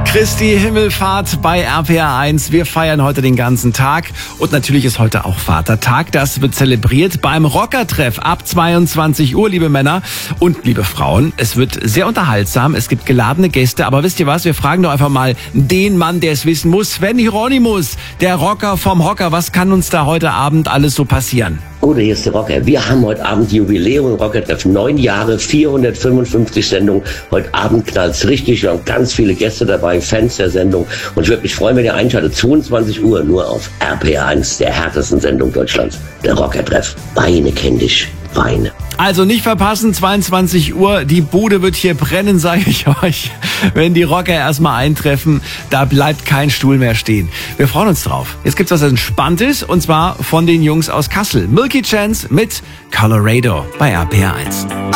Christi Himmelfahrt bei RPR 1. Wir feiern heute den ganzen Tag und natürlich ist heute auch Vatertag. Das wird zelebriert beim Rockertreff ab 22 Uhr, liebe Männer und liebe Frauen. Es wird sehr unterhaltsam, es gibt geladene Gäste, aber wisst ihr was, wir fragen doch einfach mal den Mann, der es wissen muss, Sven Hieronymus, der Rocker vom Hocker. Was kann uns da heute Abend alles so passieren? Gute, hier ist der Rocker. Wir haben heute Abend Jubiläum Rockertreff. 9 Jahre, 455 Sendungen. Heute Abend knallt's richtig. Wir haben ganz viele Gäste dabei, Fans der Sendung. Und ich würde mich freuen, wenn ihr einschaltet. 22 Uhr nur auf RPR 1, der härtesten Sendung Deutschlands. Der Rockertreff. Weine kenn dich. Weine. Also nicht verpassen, 22 Uhr, die Bude wird hier brennen, sage ich euch. Wenn die Rocker erstmal eintreffen, da bleibt kein Stuhl mehr stehen. Wir freuen uns drauf. Jetzt gibt's was Entspanntes und zwar von den Jungs aus Kassel. Milky Chance mit Colorado bei RPR 1.